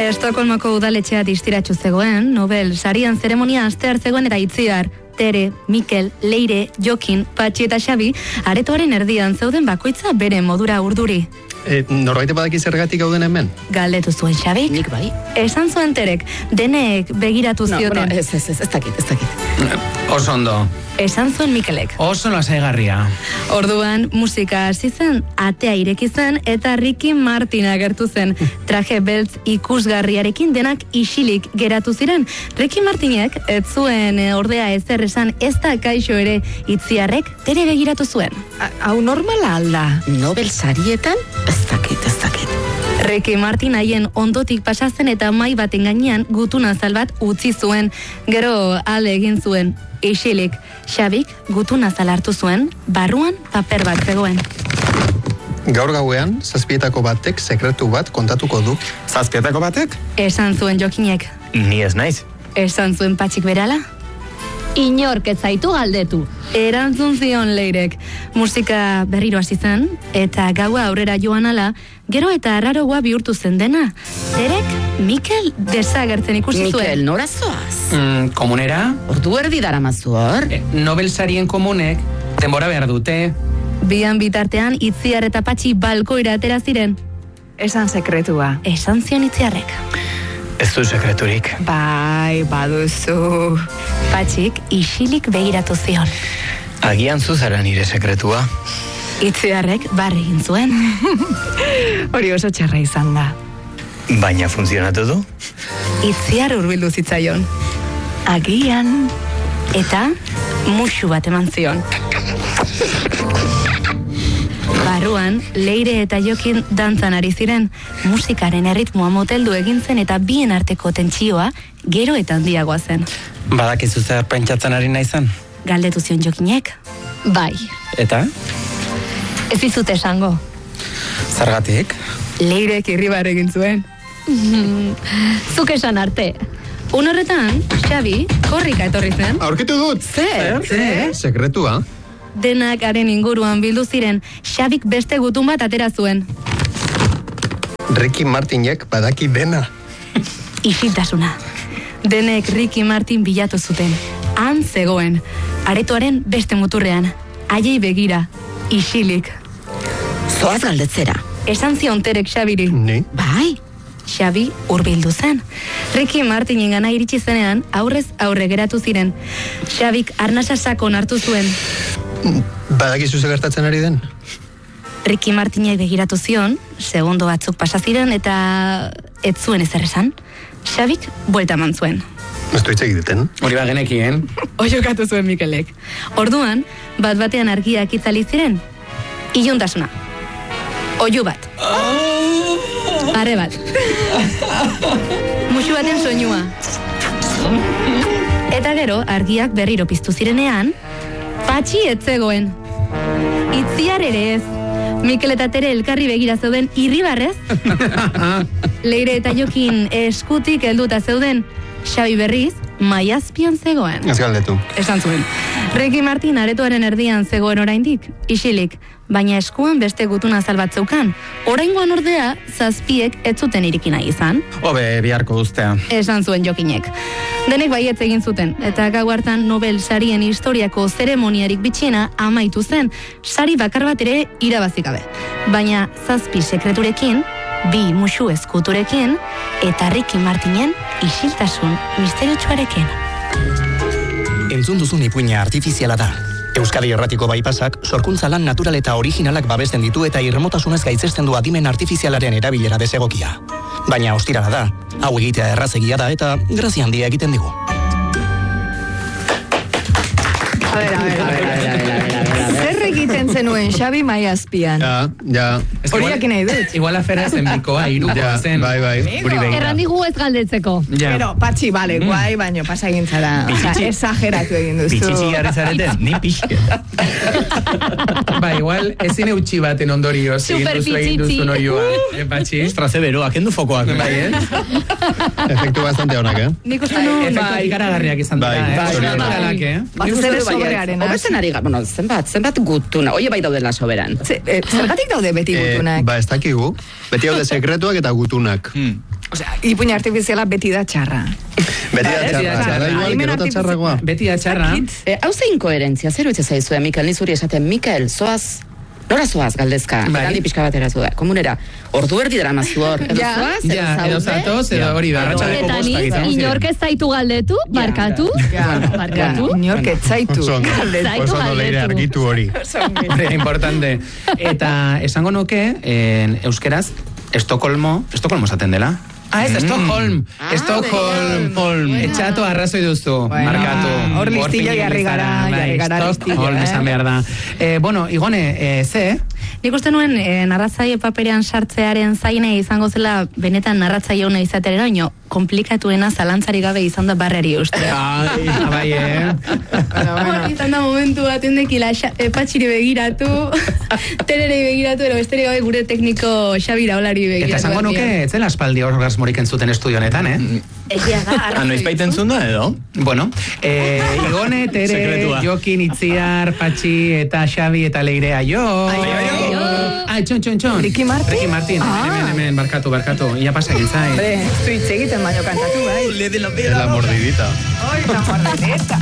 Estokolmoko udaletxea distiratxu zegoen, Nobel sarian zeremonia astear zegoen eta Itziar, Tere, Mikel, Leire, Jokin, Patxi eta Xabi aretoaren erdian zeuden bakoitza bere modura urduri. Norbait badaki zergatik gauden hemen? Galdetu zuen Xabik. Nik bai. Esan zuen Terek, denek begiratu zioten. Ez dakit. Oso ondo. Esan zuen Mikelek. Oso lasaigarria. Orduan musika hasi zen, atea ireki zen eta Ricky Martin agertu zen. Traje beltz ikusgarriarekin denak isilik geratu ziren. Ricky Martinek ez zuen ordea ezer esan, ez da kaixo ere. Itziarrek Tere begiratu zuen. Hau normala alda. Nobel sarietan? Ez dakit. Ricky Martin haien ondotik pasatzen eta mai baten gainean gutuna bat utzi zuen. Gero alde egin zuen. Isilik, Xabik gutuna hartu zuen, barruan paper bat zegoen. Gaur gauean, 7etako batek sekretu bat kontatuko du. 7etako batek? Esan zuen Jokinek. Ni ez naiz. Esan zuen Patxik berala. Inork ez zaitu galdetu. Erantzun zion Leirek. Musika berriro hasi zen, eta gaua aurrera joan ala, gero eta arraroa bihurtu zen dena. Terek, Mikel desagertzen ikusi zuen. Mikel, nora zoaz? Komunera? Ordu erdi daramazu hor? Nobel sarien komunek, denbora behar dute. Bian bitartean, Itziar eta Patxi balkoira atera ziren. Esan sekretua. Esan zion Itziarrek. Ez du sekreturik. Bai, baduzu. Patxik isilik begiratu zion. Agian zuzara nire sekretua. Itziarrek barre egin zuen. Hori oso txarra izan da. Baina funtzionatu du? Itziar hurbildu zitzaion. Agian. Eta musu bat eman zion. Barruan, Leire eta Jokin dantzan ari ziren. Musikaren erritmoa moteldu egin zen eta bien arteko tentsioa gero eta handiagoa zen. Badakizu zer pentsatzen ari naizan? Galdetu zion Jokinek. Bai. Eta? Ez dizut esango. Zergatik? Leirek irribar egin zuen. Zuk esan arte. Horretan, Xabi, korrika etorri zen. Aurkitu dut! Zer? Sekretua. Denak haren inguruan bildu ziren, Xabik beste gutun bat atera zuen. Ricky Martinek badaki dena. Isiltasuna. Denek Ricky Martin bilatu zuten. Han zegoen, aretoaren beste muturrean. Haiei begira, isilik. Zoaz galdetzera. Esan zion Terek Xabiri. Ni? Bai? Xabi hurbildu zen. Ricky Martinen gana iritsi zenean, aurrez aurre geratu ziren. Xabik arnasa sakon hartu zuen. Badakizu zer gertatzen ari den? Ricky Martinei begiratu zion, segundo batzuk pasa ziren eta ez zuen ezer esan. Xabik buelta eman zuen. Ez du hitz egiten? Hori bagenekien. Oiokatu zuen Mikelek. Orduan, bat-batean argiak itzali ziren. Iluntasuna. Oiu bat. Arre bat. Musu baten soinua. Eta gero, argiak berriro piztu zirenean, Patxi ez zegoen. Itziar ere ez. Mikel eta Tere elkarri begira zeuden irribarrez. Leire eta Jokin eskutik helduta zeuden. Xabi berriz, maiazpian zegoen. Ez galdetu. Esan zuen. Ricky Martin aretoaren erdian zegoen oraindik, isilik, baina eskuan beste gutuna bat zeukan. Oraingoan ordea, 7 ez zuten iriki nahi izan. Hobe, biharko ustea. Esan zuen Jokinek. Denek baietz egin zuten, eta gau hartan Nobel sarien historiako zeremoniarik bitxiena amaitu zen, sari bakar bat ere irabazi gabe. Baina 7 sekreturekin, 2 musu eskuturekin, eta Ricky Martinen isiltasun misteriotsuarekin. Entzun duzun ipuina artifiziala da. Euskadi Erratiko Bypassak sorkuntza lan natural eta originalak babesten ditu eta irmotasunez gaitzesten du adimen artifizialaren erabilera desegokia. Baina ostirala da, hau egitea errazegia da eta grazia handia egiten digu. A ver. Zer egiten zenuen Xabi maiazpian? Ja. Horiak nahi dut. Igual afera zen bikoa, irukoa zen. Bai. Guri begira. Errandigu ez galdetzeko. Ja. Pero, Patxi, bale, guai, baino pasa egin zara. Exageratu egin duzu. Bitxitxi jarri zareten, ni pixke. Ba, igual, ezin eutxi baten ondorioz. Super egin duzu noioa. Patxi? Estraze beroak, kendu fokoak. Bai, Efektu bastante honak, Nik uste nuen, Efektu ikaragarriak izan dira, Bai. Batez ere sobrearena. Hobetzen ari gara, zenbat Gutuna, oie bai daudela soberan. Zergatik daude beti gutunak? Ba, ez dakigu. Beti haude sekretuak eta gutunak. Osea, ipuin artifiziala beti da txarra. Beti da txarra. Da igual, gero eta txarragoa. Beti da txarra. Hau zein koherentzia, zer utze zaizue, Mikel, nizuri esaten, Mikel, zoaz, nora zoaz, galdezka, galdi pixka batera zu da, komunera, ordu erdi dara mazu hor, edo zoaz, edo zatoz, edo hori da, ratxaleko Eta bostak izan ziren. inork ez zaitu galdetu, barkatu. Barkatu. Inork ez zaitu. Zaitu galdetu. argitu hori. Importante. Eta esango nuke, euskeraz, Estocolmo esaten dela. Ez, Stockholm. Stockholm. Etxatu arrazoi duzu, markatu. Hor listillo jarri gara Stockholm esan behar da. Bueno, Igone, ze? Nik uste nuen narratzaile paperean sartzearen zaine izango zela benetan narratzaile hona izaterera, baino komplikatuena zalantzari gabe izan da barreri uste. Bai, Izan da momentu bat endekila patxiri begiratu, tererei begiratu, ero besterik gabe gure tekniko Xabi Raulari begiratu. Eta esango nuke, etzela aspaldi orgasmorik entzuten estudio honetan, Egia da, noiz baiten zunda edo? Bueno, Igone, Tere, Sekretua. Jokin, Itziar, Patxi eta Xabi eta Leirea, jo! Txon. Ricky Martin? Hemen, barkatu. Ia pasa egin zain. Zu hitz egiten baino kantatu, bai. La mordidita. Oi, la mordidita.